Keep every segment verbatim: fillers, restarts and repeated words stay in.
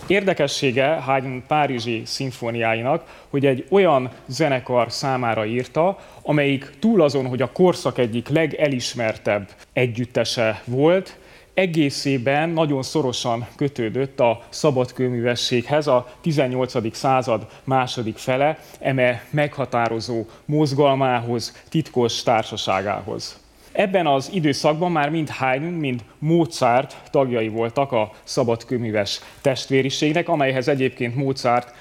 Érdekessége Haydn párizsi szimfóniáinak, hogy egy olyan zenekar számára írta, amelyik túl azon, hogy a korszak egyik legelismertebb együttese volt, egészében nagyon szorosan kötődött a szabadkőművességhez, a tizennyolcadik század második fele, eme meghatározó mozgalmához, titkos társaságához. Ebben az időszakban már mind Haydn, mind Mozart tagjai voltak a szabadkőműves testvériségnek, amelyhez egyébként Mozart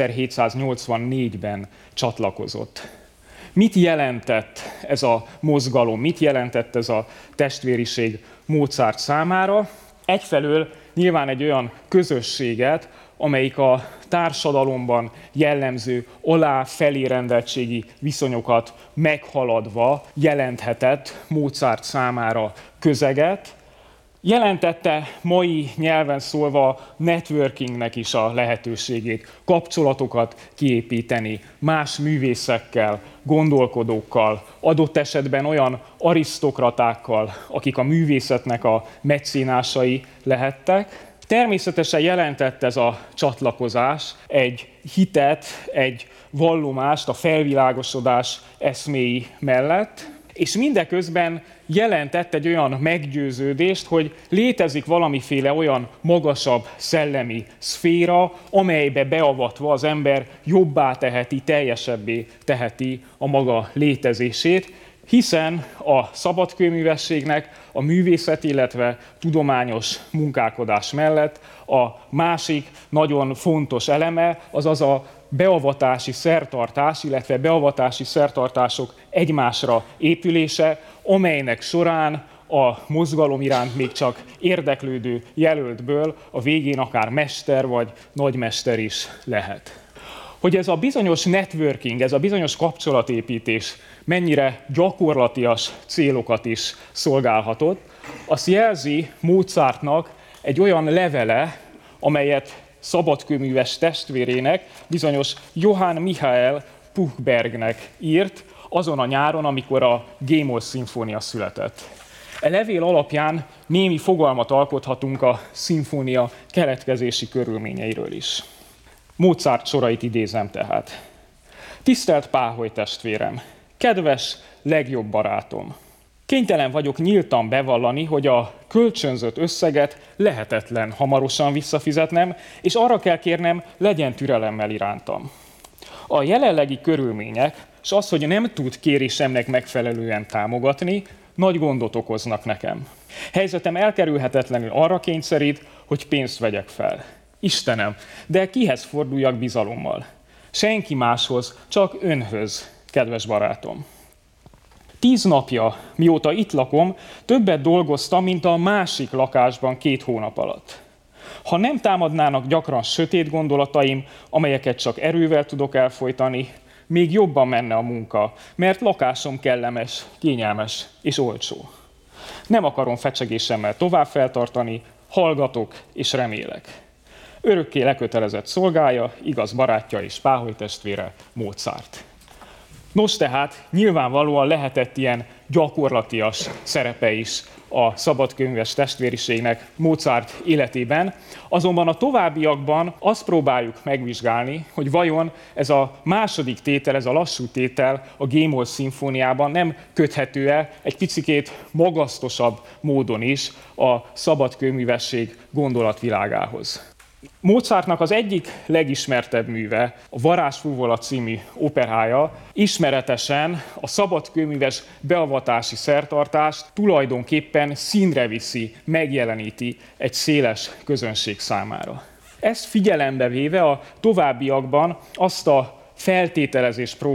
ezerhétszáznyolcvannégyben csatlakozott. Mit jelentett ez a mozgalom, mit jelentett ez a testvériség Mozart számára? Egyfelől nyilván egy olyan közösséget, amelyik a társadalomban jellemző alá-felé rendeltségi viszonyokat meghaladva jelenthetett Mozart számára közeget, jelentette mai nyelven szólva networkingnek is a lehetőségét, kapcsolatokat kiépíteni más művészekkel, gondolkodókkal, adott esetben olyan arisztokratákkal, akik a művészetnek a mecénásai lehettek. Természetesen jelentett ez a csatlakozás egy hitet, egy vallomást a felvilágosodás eszméi mellett, és mindeközben jelentett egy olyan meggyőződést, hogy létezik valamiféle olyan magasabb szellemi szféra, amelybe beavatva az ember jobbá teheti, teljesebbé teheti a maga létezését, hiszen a szabadkőművességnek a művészet, illetve tudományos munkálkodás mellett a másik nagyon fontos eleme, azaz a beavatási szertartás, illetve beavatási szertartások egymásra épülése, amelynek során a mozgalom iránt még csak érdeklődő jelöltből a végén akár mester vagy nagymester is lehet. Hogy ez a bizonyos networking, ez a bizonyos kapcsolatépítés mennyire gyakorlatias célokat is szolgálhatott, azt jelzi Mozartnak egy olyan levele, amelyet szabadkőműves testvérének, bizonyos Johann Michael Puchbergnek írt azon a nyáron, amikor a G-moll szimfónia született. E levél alapján némi fogalmat alkothatunk a szimfónia keletkezési körülményeiről is. Mozart sorait idézem tehát. Tisztelt Páholy testvérem, kedves, legjobb barátom! Kénytelen vagyok nyíltan bevallani, hogy a kölcsönzött összeget lehetetlen hamarosan visszafizetnem, és arra kell kérnem, legyen türelemmel irántam. A jelenlegi körülmények, és az, hogy nem tud kérésemnek megfelelően támogatni, nagy gondot okoznak nekem. Helyzetem elkerülhetetlenül arra kényszerít, hogy pénzt vegyek fel. Istenem, de kihez forduljak bizalommal? Senki máshoz, csak önhöz, kedves barátom. Tíz napja, mióta itt lakom, többet dolgoztam, mint a másik lakásban két hónap alatt. Ha nem támadnának gyakran sötét gondolataim, amelyeket csak erővel tudok elfojtani, még jobban menne a munka, mert lakásom kellemes, kényelmes és olcsó. Nem akarom fecsegésemmel tovább feltartani, hallgatok és remélek. Örökké lekötelezett szolgája, igaz barátja és Páholy testvére, Mozart. Nos tehát, nyilvánvalóan lehetett ilyen gyakorlatias szerepe is a szabadkőműves testvériségnek Mozart életében, azonban a továbbiakban azt próbáljuk megvizsgálni, hogy vajon ez a második tétel, ez a lassú tétel a G-moll szimfóniában nem köthető-e egy picikét magasztosabb módon is a szabadkőművesség gondolatvilágához. Mozartnak az egyik legismertebb műve, a Varázsfúvola című operája ismeretesen a szabadkőműves beavatási szertartást tulajdonképpen színre viszi, megjeleníti egy széles közönség számára. Ezt figyelembe véve a továbbiakban azt a feltételezést próbáljuk